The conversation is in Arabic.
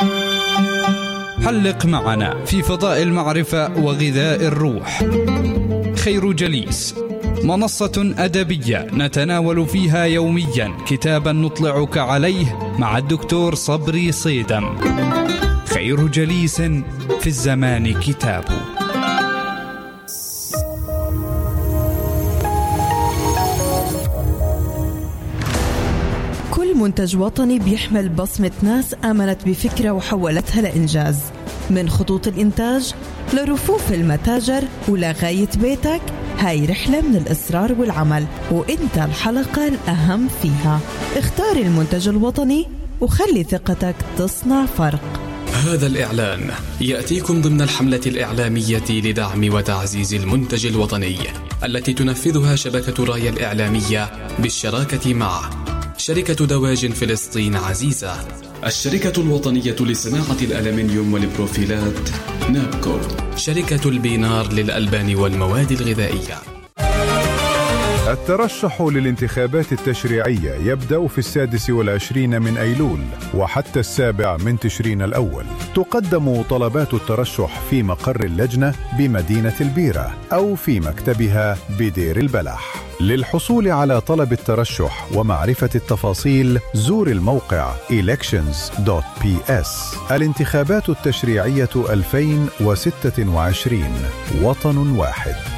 حلق معنا في فضاء المعرفة وغذاء الروح. خير جليس، منصة أدبية نتناول فيها يوميا كتابا نطلعك عليه مع الدكتور صبري صيدم. خير جليس في الزمان كتاب. كل منتج وطني بيحمل بصمة ناس آمنت بفكرة وحولتها لإنجاز، من خطوط الإنتاج لرفوف المتاجر ولغاية بيتك. هاي رحلة من الإصرار والعمل، وإنت الحلقة الأهم فيها. اختار المنتج الوطني وخلي ثقتك تصنع فرق. هذا الإعلان يأتيكم ضمن الحملة الإعلامية لدعم وتعزيز المنتج الوطني التي تنفذها شبكة رايا الإعلامية بالشراكة مع شركة دواجن فلسطين عزيزة، الشركة الوطنية لصناعة الألمنيوم والبروفيلات نابكو، شركة البينار للألبان والمواد الغذائية. الترشح للانتخابات التشريعية يبدأ في 26 من أيلول وحتى 7 من تشرين الأول. تقدم طلبات الترشح في مقر اللجنة بمدينة البيرة أو في مكتبها بدير البلح. للحصول على طلب الترشح ومعرفة التفاصيل زور الموقع elections.ps. الانتخابات التشريعية 2026، وطن واحد.